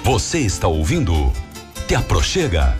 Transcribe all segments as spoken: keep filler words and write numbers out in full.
Você está ouvindo Te Aproxega.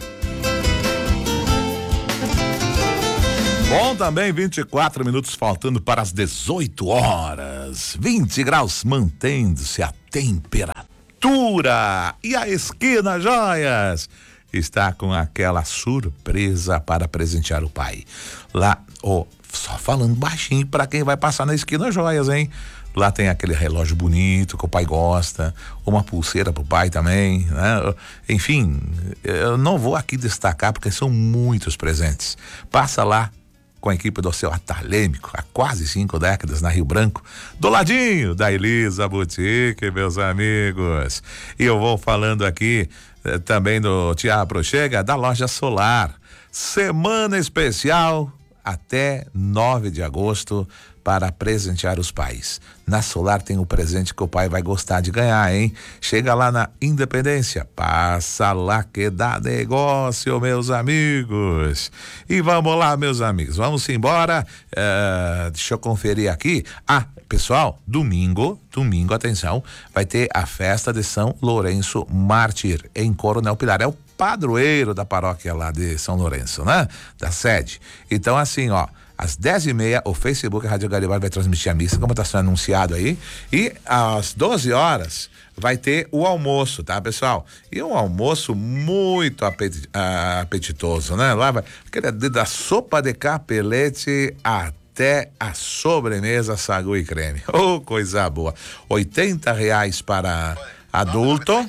Bom, também vinte e quatro minutos faltando para as dezoito horas. vinte graus mantendo-se a temperatura. E a Esquina Joias está com aquela surpresa para presentear o pai. Lá, oh, só falando baixinho para quem vai passar na Esquina Joias, hein? Lá tem aquele relógio bonito que o pai gosta, uma pulseira pro pai também, né? Enfim, eu não vou aqui destacar porque são muitos presentes. Passa lá com a equipe do seu Atalêmico, há quase cinco décadas na Rio Branco, do ladinho da Elisa Boutique, meus amigos. E eu vou falando aqui eh, também do Te Aproxega, da Loja Solar. Semana especial até nove de agosto para presentear os pais. Na Solar tem o presente que o pai vai gostar de ganhar, hein? Chega lá na Independência, passa lá que dá negócio, meus amigos. E vamos lá, meus amigos, vamos embora. Uh, deixa eu conferir aqui. Ah, pessoal, domingo, domingo, atenção, vai ter a festa de São Lourenço Mártir em Coronel Pilar. É o padroeiro da paróquia lá de São Lourenço, né? Da sede. Então, assim, ó, às dez e meia, o Facebook Rádio Garibaldi vai transmitir a missa, como está sendo anunciado aí. E às doze horas vai ter o almoço, tá, pessoal? E um almoço muito apeti- uh, apetitoso, né? Lá vai aquele da sopa de capelete até a sobremesa, sagu e creme. Oh, coisa boa. oitenta reais para adulto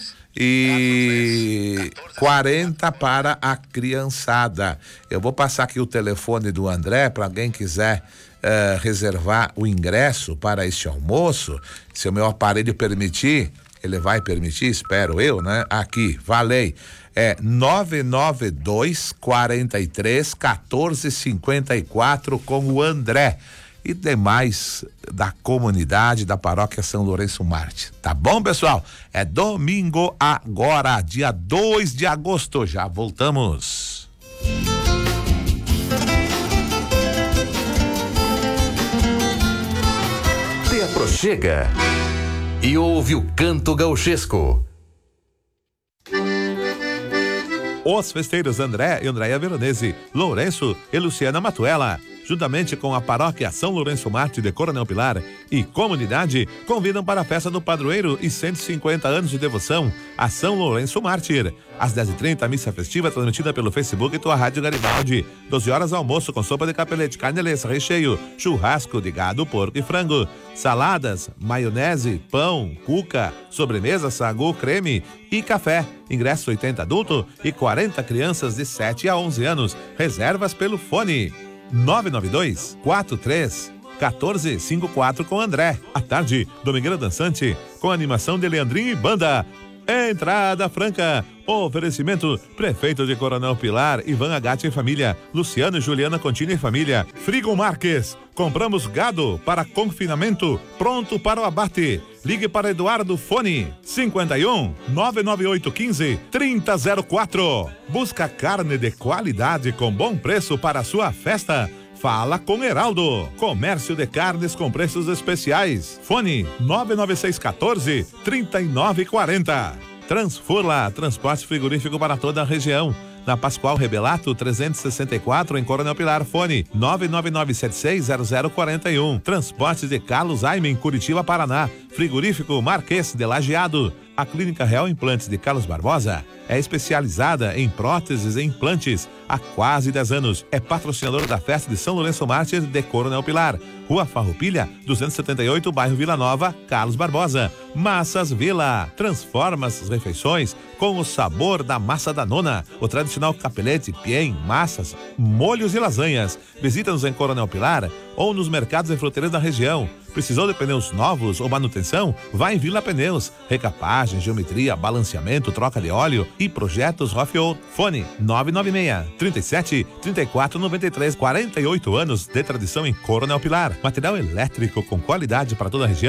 e quarenta para a criançada. Eu vou passar aqui o telefone do André para alguém quiser uh, reservar o ingresso para este almoço. Se o meu aparelho permitir, ele vai permitir, espero eu, né? Aqui, valei. É nove nove dois, quarenta e três, quatorze, cinquenta e quatro com o André e demais da comunidade da paróquia São Lourenço Mártir. Tá bom, pessoal? É domingo agora, dia dois de agosto. Já voltamos. Te Aproxega e ouve o canto gauchesco. Os festeiros André e Andréia Veronese, Lourenço e Luciana Matuela, juntamente com a paróquia São Lourenço Mártir de Coronel Pilar e comunidade, convidam para a festa do padroeiro e cento e cinquenta anos de devoção a São Lourenço Mártir. Às dez e trinta, a missa festiva transmitida pelo Facebook e tua Rádio Garibaldi. doze horas, almoço com sopa de capelete, carne lessa, recheio, churrasco de gado, porco e frango, saladas, maionese, pão, cuca, sobremesa, sagu, creme e café. Ingresso oitenta adulto e quarenta crianças de sete a onze anos. Reservas pelo fone nove nove dois, quatro três, um quatro cinco quatro com André. À tarde, Domingueira Dançante com animação de Leandrinho e banda. Entrada franca. Oferecimento: Prefeito de Coronel Pilar, Ivan Agatti e família, Luciano e Juliana Contini e família. Frigo Marques, compramos gado para confinamento, pronto para o abate. Ligue para Eduardo, fone cinquenta e um, nove nove oito um cinco, trinta zero quatro. Busca carne de qualidade com bom preço para a sua festa? Fala com Heraldo, comércio de carnes com preços especiais. Fone nove nove seis um quatro, três nove quatro zero. Transfurla, transporte frigorífico para toda a região. Na Pascoal Rebelato trezentos e sessenta e quatro, em Coronel Pilar, fone nove nove nove sete seis zero zero quatro um. Transportes de Carlos Aimen, Curitiba, Paraná. Frigorífico Marquês de Lajeado. A Clínica Real Implantes de Carlos Barbosa é especializada em próteses e implantes há quase dez anos. É patrocinador da festa de São Lourenço Mártir de Coronel Pilar. Rua Farroupilha, duzentos e setenta e oito, bairro Vila Nova, Carlos Barbosa. Massas Vila, transforma as refeições com o sabor da massa da nona. O tradicional capelete, piem, massas, molhos e lasanhas. Visita-nos em Coronel Pilar ou nos mercados e fruteiras da região. Precisou de pneus novos ou manutenção? Vai em Vila Pneus. Recapagem, geometria, balanceamento, troca de óleo e projetos Rofiol. Fone nove nove seis, trinta e sete, trinta e quatro, noventa e três. quarenta e oito anos de tradição em Coronel Pilar. Material elétrico com qualidade para toda a região.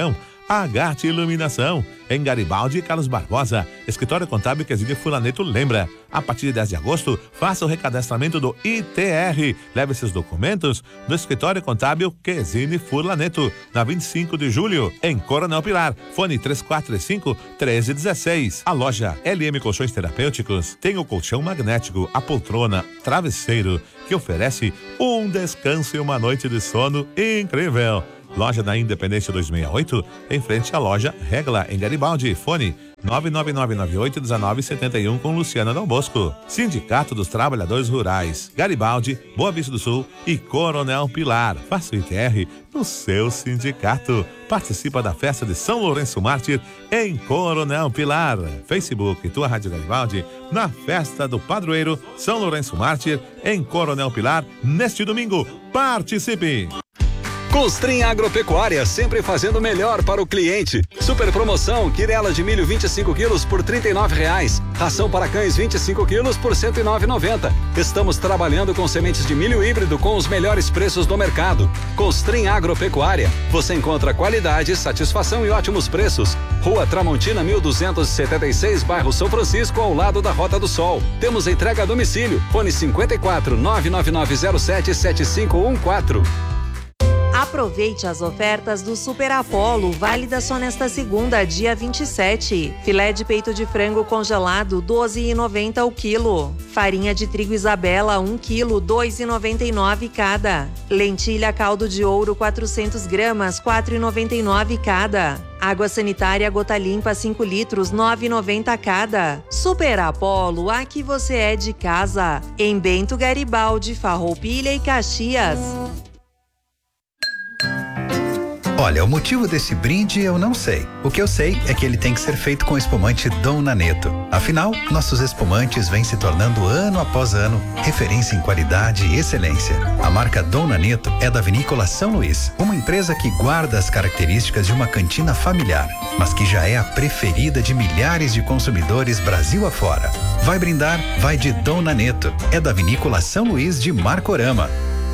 Agate Iluminação, em Garibaldi e Carlos Barbosa. Escritório Contábil Quesine Fulaneto lembra, a partir de dez de agosto, faça o recadastramento do I T R. Leve seus documentos no Escritório Contábil Quesine Fulaneto, na vinte e cinco de julho, em Coronel Pilar. Fone três quatro três cinco, um três um seis. A loja L M Colchões Terapêuticos tem o colchão magnético, a poltrona, travesseiro, que oferece um descanso e uma noite de sono incrível. Loja da Independência duzentos e sessenta e oito, em frente à loja Regla, em Garibaldi. Fone nove nove nove nove oito um nove sete um com Luciana Dom Bosco. Sindicato dos Trabalhadores Rurais, Garibaldi, Boa Vista do Sul e Coronel Pilar. Faça o I T R no seu sindicato. Participa da festa de São Lourenço Mártir em Coronel Pilar. Facebook, tua Rádio Garibaldi, na festa do padroeiro São Lourenço Mártir em Coronel Pilar, neste domingo. Participe! Constrim Agropecuária, sempre fazendo melhor para o cliente. Super promoção, quirela de milho vinte e cinco quilos por trinta e nove reais. Ração para cães vinte e cinco quilos por cento e nove reais e noventa centavos. Estamos trabalhando com sementes de milho híbrido com os melhores preços do mercado. Constrim Agropecuária, você encontra qualidade, satisfação e ótimos preços. Rua Tramontina mil duzentos e setenta e seis, bairro São Francisco, ao lado da Rota do Sol. Temos entrega a domicílio. Fone cinquenta e quatro, nove nove nove zero sete, sete cinco um quatro. Aproveite as ofertas do Super Apollo, válida só nesta segunda, dia vinte e sete. Filé de peito de frango congelado, doze reais e noventa centavos o quilo. Farinha de trigo Isabela, um quilo, dois reais e noventa e nove centavos cada. Lentilha caldo de ouro, quatrocentas gramas, quatro reais e noventa e nove centavos cada. Água sanitária gota limpa, cinco litros, nove reais e noventa centavos cada. Super Apollo, aqui você é de casa. Em Bento, Garibaldi, Farroupilha e Caxias. Olha, o motivo desse brinde eu não sei. O que eu sei é que ele tem que ser feito com espumante Dom Naneto. Afinal, nossos espumantes vêm se tornando ano após ano referência em qualidade e excelência. A marca Dom Naneto é da Vinícola São Luís, uma empresa que guarda as características de uma cantina familiar, mas que já é a preferida de milhares de consumidores Brasil afora. Vai brindar? Vai de Dom Naneto. É da Vinícola São Luís de Marcorama.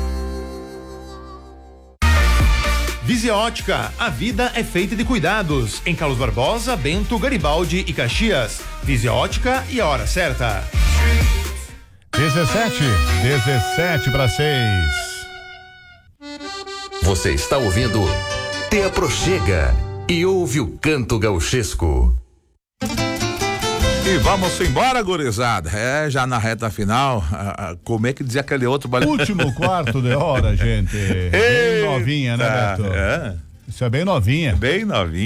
Visia Ótica, a vida é feita de cuidados. Em Carlos Barbosa, Bento, Garibaldi e Caxias. Visia Ótica e a hora certa. dezessete, dezessete para seis. Você está ouvindo Te Aproxega e ouve o canto gauchesco. E vamos embora, gurizada. É, já na reta final. Ah, ah, como é que dizia aquele outro balé? Último quarto de hora, gente. Bem novinha, né, Beto? É. Isso é bem novinha. Bem novinha.